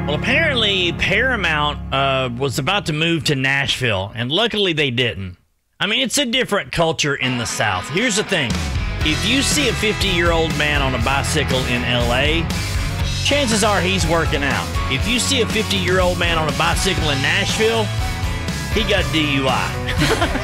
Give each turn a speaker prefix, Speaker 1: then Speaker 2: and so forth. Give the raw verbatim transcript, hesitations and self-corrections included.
Speaker 1: Well, apparently Paramount uh, was about to move to Nashville, and luckily they didn't. I mean, it's a different culture in the South. Here's the thing. If you see a fifty-year-old man on a bicycle in L A, chances are he's working out. If you see a fifty-year-old man on a bicycle in Nashville, he got D U I.